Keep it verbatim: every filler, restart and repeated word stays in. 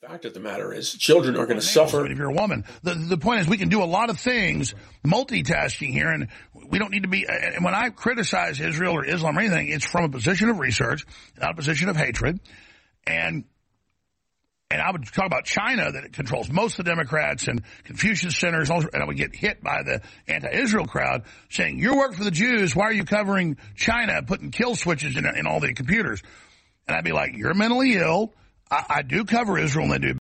Fact of the matter is, children are going to suffer. If you're a woman, the the point is we can do a lot of things multitasking here, and we don't need to be. And when I criticize Israel or Islam or anything, it's from a position of research, not a position of hatred. And and I would talk about China, that it controls most of the Democrats and Confucius centers, and I would get hit by the anti-Israel crowd saying, "You work for the Jews. Why are you covering China, putting kill switches in, in all the computers?" And I'd be like, "You're mentally ill. I, I do cover Israel, and they do